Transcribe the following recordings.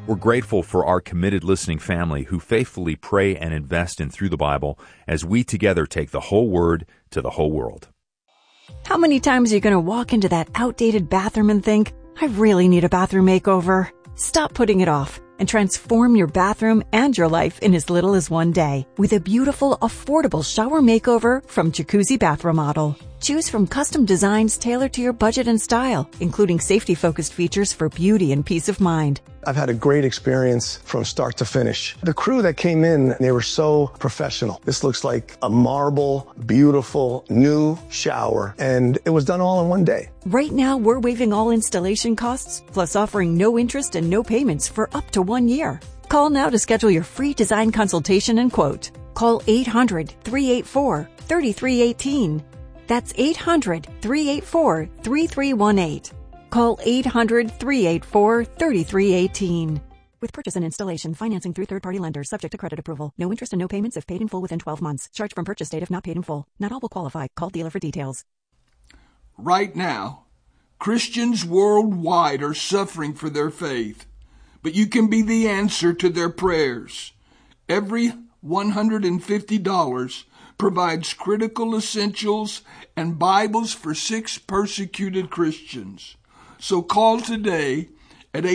We're grateful for our committed listening family who faithfully pray and invest in Through the Bible as we together take the whole Word to the whole world. How many times are you going to walk into that outdated bathroom and think, I really need a bathroom makeover? Stop putting it off and transform your bathroom and your life in as little as one day with a beautiful, affordable shower makeover from Jacuzzi Bath Remodel. Choose from custom designs tailored to your budget and style, including safety-focused features for beauty and peace of mind. I've had a great experience from start to finish. The crew that came in, they were so professional. This looks like a marble, beautiful, new shower, and it was done all in one day. Right now, we're waiving all installation costs, plus offering no interest and no payments for up to 1 year. Call now to schedule your free design consultation and quote. Call 800-384-3318. That's 800-384-3318. Call 800-384-3318. With purchase and installation, financing through third-party lenders, subject to credit approval. No interest and no payments if paid in full within 12 months. Charge from purchase date if not paid in full. Not all will qualify. Call dealer for details. Right now, Christians worldwide are suffering for their faith, but you can be the answer to their prayers. Every $150 provides critical essentials and Bibles for 6 persecuted Christians. So call today at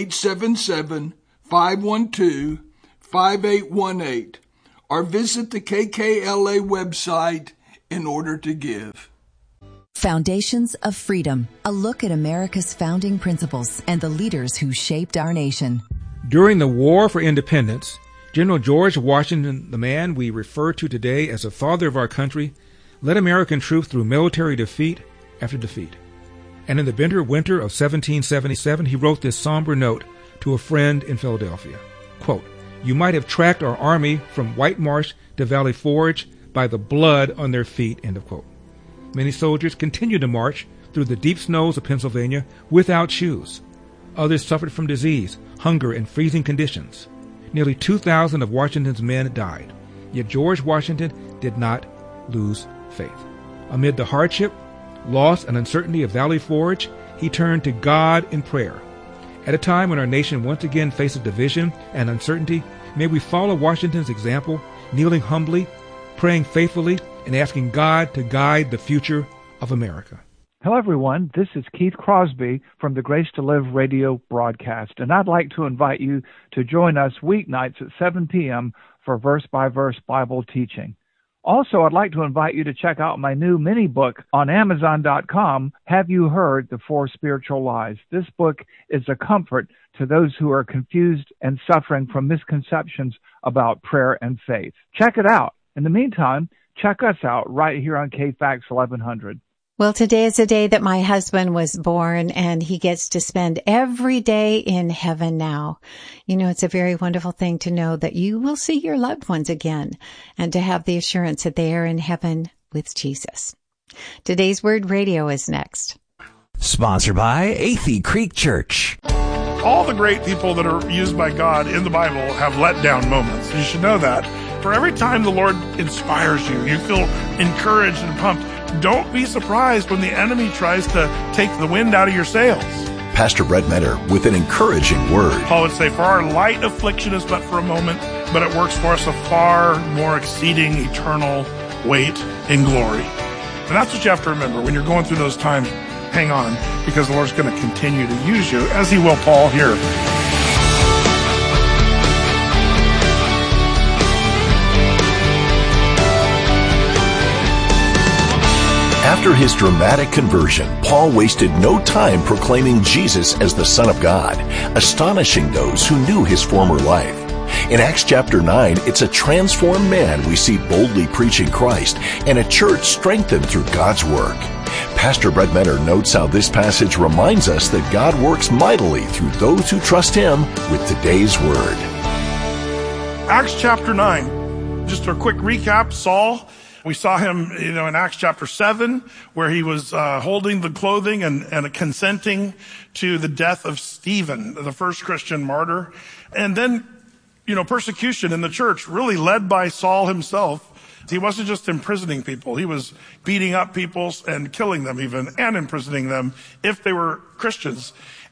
877-512-5818 or visit the KKLA website in order to give. Foundations of Freedom, a look at America's founding principles and the leaders who shaped our nation. During the War for Independence, General George Washington, the man we refer to today as the father of our country, led American troops through military defeat after defeat. And in the bitter winter of 1777, he wrote this somber note to a friend in Philadelphia. Quote, "You might have tracked our army from White Marsh to Valley Forge by the blood on their feet," end of quote. Many soldiers continued to march through the deep snows of Pennsylvania without shoes. Others suffered from disease, hunger, and freezing conditions. Nearly 2,000 of Washington's men died. Yet George Washington did not lose faith. Amid the hardship, loss, and uncertainty of Valley Forge, he turned to God in prayer. At a time when our nation once again faces division and uncertainty, may we follow Washington's example, kneeling humbly, praying faithfully, and asking God to guide the future of America. Hello, everyone. This is Keith Crosby from the Grace to Live radio broadcast, and I'd like to invite you to join us weeknights at 7 p.m. for verse-by-verse Bible teaching. Also, I'd like to invite you to check out my new mini book on Amazon.com, Have You Heard the 4 Spiritual Lies? This book is a comfort to those who are confused and suffering from misconceptions about prayer and faith. Check it out. In the meantime, check us out right here on KFAX 1100. Well, today is the day that my husband was born, and he gets to spend every day in heaven now. You know, it's a very wonderful thing to know that you will see your loved ones again and to have the assurance that they are in heaven with Jesus. Today's Word Radio is next. Sponsored by Athey Creek Church. All the great people that are used by God in the Bible have letdown moments. You should know that. For every time the Lord inspires you, you feel encouraged and pumped. Don't be surprised when the enemy tries to take the wind out of your sails. Pastor Brett Metter with an encouraging word. Paul would say, for our light affliction is but for a moment, but it works for us a far more exceeding eternal weight in glory. And that's what you have to remember when you're going through those times. Hang on, because the Lord's going to continue to use you, as he will Paul here. After his dramatic conversion, Paul wasted no time proclaiming Jesus as the Son of God, astonishing those who knew his former life. In Acts chapter 9, it's a transformed man we see boldly preaching Christ and a church strengthened through God's work. Pastor Brett Metter notes how this passage reminds us that God works mightily through those who trust him with today's word. Acts chapter 9. Just a quick recap, Saul. We saw him, in Acts chapter 7, where he was holding the clothing and consenting to the death of Stephen, the first Christian martyr. And then, persecution in the church, really led by Saul himself. He wasn't just imprisoning people. He was beating up people and killing them even, and imprisoning them if they were Christians.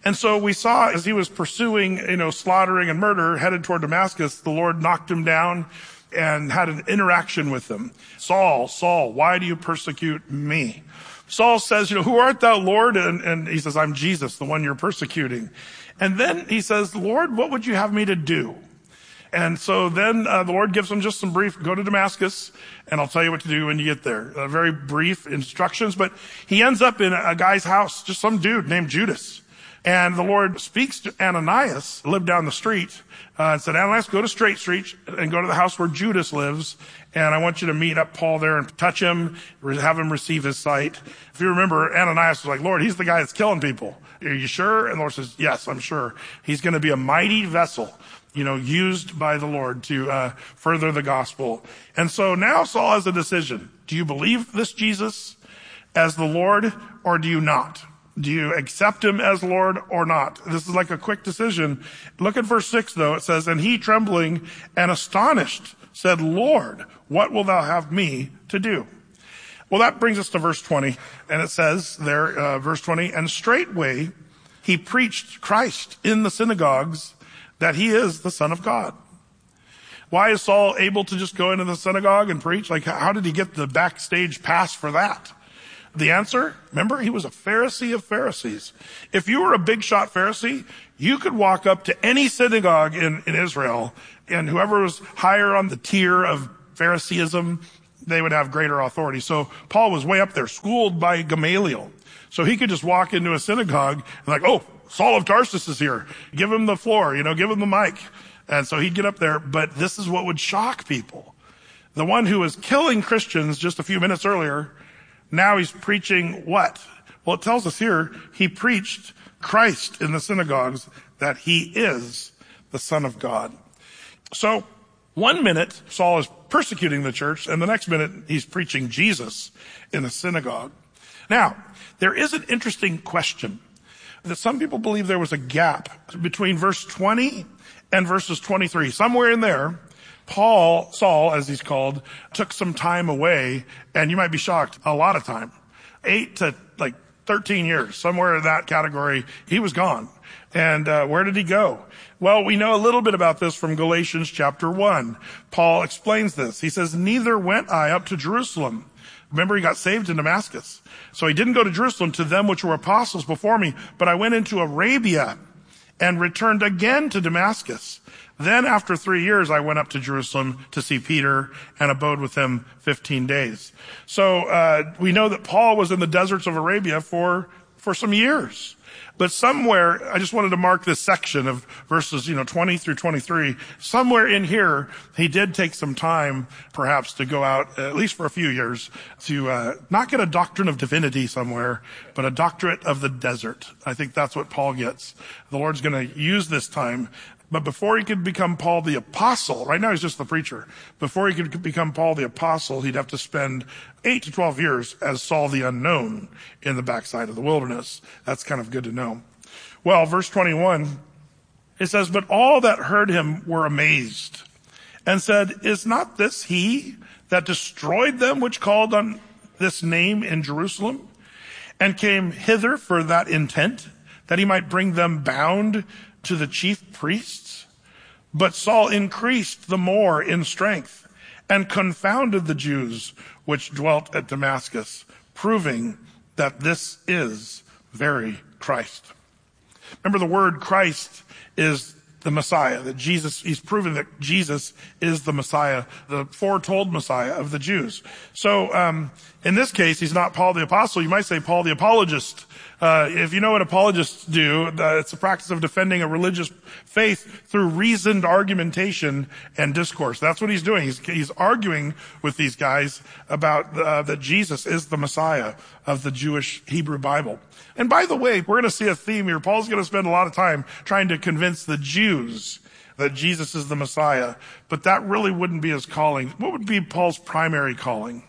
And so we saw as he was pursuing, slaughtering and murder, headed toward Damascus, the Lord knocked him down and had an interaction with him. Saul, Saul, why do you persecute me? Saul says, who art thou, Lord? And he says, I'm Jesus, the one you're persecuting. And then he says, Lord, what would you have me to do? And so then the Lord gives him just some brief, go to Damascus, and I'll tell you what to do when you get there. Very brief instructions, but he ends up in a guy's house, just some dude named Judas. And the Lord speaks to Ananias, who lived down the street, and said, Ananias, go to Straight Street and go to the house where Judas lives. And I want you to meet up Paul there and touch him, have him receive his sight. If you remember, Ananias was like, Lord, he's the guy that's killing people. Are you sure? And the Lord says, yes, I'm sure. He's going to be a mighty vessel, used by the Lord to further the gospel. And so now Saul has a decision. Do you believe this Jesus as the Lord, or do you not? Do you accept him as Lord or not? This is like a quick decision. Look at verse 6, though. It says, and he, trembling and astonished, said, Lord, what will thou have me to do? Well, that brings us to verse 20. And it says there, verse 20, and straightway he preached Christ in the synagogues, that he is the Son of God. Why is Saul able to just go into the synagogue and preach? Like, how did he get the backstage pass for that? The answer, remember, he was a Pharisee of Pharisees. If you were a big shot Pharisee, you could walk up to any synagogue in Israel, and whoever was higher on the tier of Phariseeism, they would have greater authority. So Paul was way up there, schooled by Gamaliel. So he could just walk into a synagogue and like, oh, Saul of Tarsus is here. Give him the floor, give him the mic. And so he'd get up there, but this is what would shock people. The one who was killing Christians just a few minutes earlier, now he's preaching what? Well, it tells us here, he preached Christ in the synagogues, that he is the Son of God. So 1 minute, Saul is persecuting the church, and the next minute, he's preaching Jesus in the synagogue. Now, there is an interesting question that some people believe there was a gap between verse 20 and verses 23. Somewhere in there, Saul, as he's called, took some time away, and you might be shocked, a lot of time. 8 to 13 years, somewhere in that category, he was gone. And where did he go? Well, we know a little bit about this from Galatians chapter 1. Paul explains this. He says, neither went I up to Jerusalem. Remember, he got saved in Damascus. So he didn't go to Jerusalem to them which were apostles before me, but I went into Arabia and returned again to Damascus. Then after 3 years, I went up to Jerusalem to see Peter and abode with him 15 days. So we know that Paul was in the deserts of Arabia for some years. But somewhere, I just wanted to mark this section of verses, 20 through 23. Somewhere in here, he did take some time, perhaps, to go out, at least for a few years, to not get a doctrine of divinity somewhere, but a doctorate of the desert. I think that's what Paul gets. The Lord's going to use this time. But before he could become Paul the Apostle, right now he's just the preacher. Before he could become Paul the Apostle, he'd have to spend 8 to 12 years as Saul the Unknown in the backside of the wilderness. That's kind of good to know. Well, verse 21, it says, but all that heard him were amazed and said, is not this he that destroyed them which called on this name in Jerusalem and came hither for that intent, that he might bring them bound to the chief priests? But Saul increased the more in strength and confounded the Jews which dwelt at Damascus, proving that this is very Christ. Remember, the word Christ is the Messiah, that Jesus, he's proven that Jesus is the Messiah, the foretold Messiah of the Jews. So, in this case, he's not Paul the Apostle. You might say Paul the Apologist. If you know what apologists do, it's the practice of defending a religious faith through reasoned argumentation and discourse. That's what he's doing. He's arguing with these guys about that Jesus is the Messiah of the Jewish Hebrew Bible. And by the way, we're going to see a theme here. Paul's going to spend a lot of time trying to convince the Jews that Jesus is the Messiah, but that really wouldn't be his calling. What would be Paul's primary calling?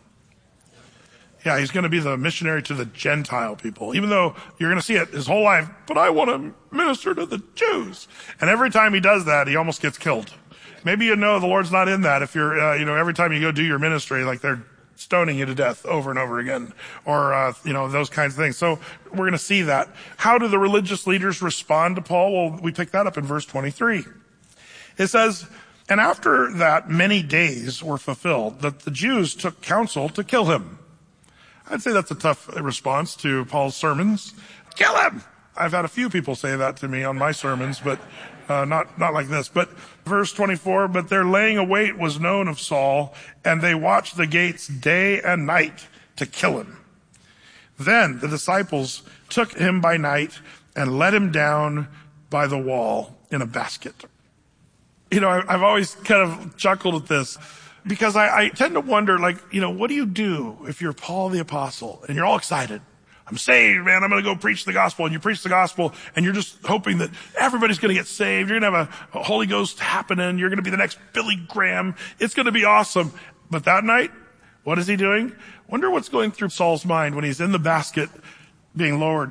Yeah, he's going to be the missionary to the Gentile people, even though you're going to see it his whole life, but I want to minister to the Jews. And every time he does that, he almost gets killed. Maybe the Lord's not in that if you're, every time you go do your ministry, like they're stoning you to death over and over again, or, those kinds of things. So we're going to see that. How do the religious leaders respond to Paul? Well, we pick that up in verse 23. It says, and after that many days were fulfilled, that the Jews took counsel to kill him. I'd say that's a tough response to Paul's sermons. Kill him! I've had a few people say that to me on my sermons, but not like this. But verse 24, but their laying await was known of Saul, and they watched the gates day and night to kill him. Then the disciples took him by night and let him down by the wall in a basket. I've always kind of chuckled at this because I tend to wonder, what do you do if you're Paul the Apostle and you're all excited? I'm saved, man. I'm going to go preach the gospel. And you preach the gospel and you're just hoping that everybody's going to get saved. You're going to have a Holy Ghost happening. You're going to be the next Billy Graham. It's going to be awesome. But that night, what is he doing? Wonder what's going through Saul's mind when he's in the basket being lowered.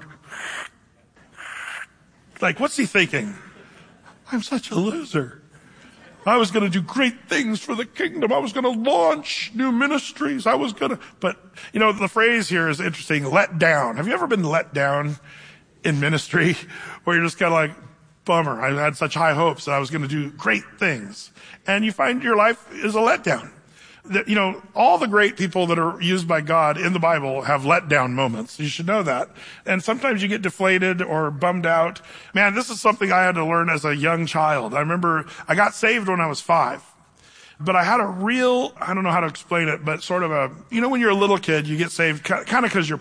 What's he thinking? I'm such a loser. I was going to do great things for the kingdom. I was going to launch new ministries. But the phrase here is interesting, let down. Have you ever been let down in ministry where you're just kind of like, bummer, I had such high hopes that I was going to do great things. And you find your life is a letdown. All the great people that are used by God in the Bible have letdown moments. You should know that. And sometimes you get deflated or bummed out. Man, this is something I had to learn as a young child. I remember I got saved when I was 5. But I had I don't know how to explain it, but sort of when you're a little kid, you get saved kind of because your